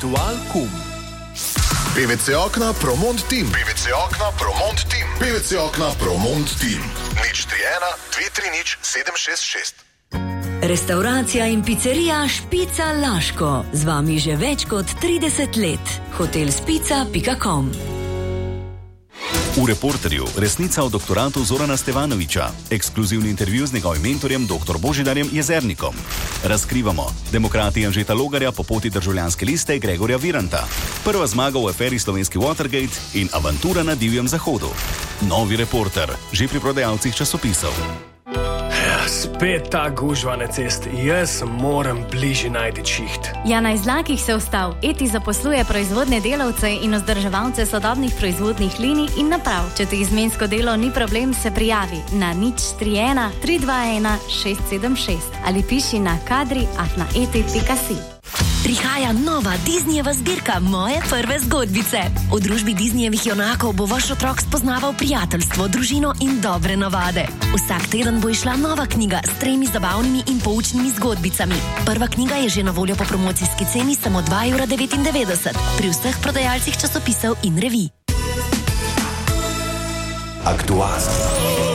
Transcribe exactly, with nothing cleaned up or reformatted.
Aktualkum. P V C Okna Promont Team. P V C Okna Promont Team. P V C Okna Promont Team. nič tri ena dve tri nič sedem šest šest. Restauracija in pizzerija Špica Laško. Z vami že več kot trideset let. hotel spica pika com. V Reporterju resnica o doktoratu Zorana Stevanovića, ekskluzivni intervju z njegovim mentorjem dr. Božidarjem Jezernikom. Razkrivamo demokrati Anžeta Logarja po poti državljanske liste Gregorja Viranta, prva zmaga v aferi slovenski Watergate in avantura na divjem zahodu. Novi Reporter, že pri prodajalcih časopisov. Spet ta gužva na cesti. Jaz moram bližje najti šiht. Ja, na izlakih se vstav. Eti zaposluje proizvodne delavce in vzdrževalce sodobnih proizvodnih linij in naprav. Če ti izmensko delo ni problem, se prijavi na nič tri ena tri dva ena šest sedem šest ali piši na kadri afna eti pika si. Prihaja nova Disneyjeva zbirka Moje prve zgodbice. V družbi Disneyjevih junakov bo vaš otrok spoznaval prijateljstvo, družino in dobre navade. Vsak teden bo išla nova knjiga s tremi zabavnimi in poučnimi zgodbicami. Prva knjiga je že na voljo po promocijski ceni samo dva evra devetindevetdeset pri vseh prodajalcih časopisov in revij. Aktualno.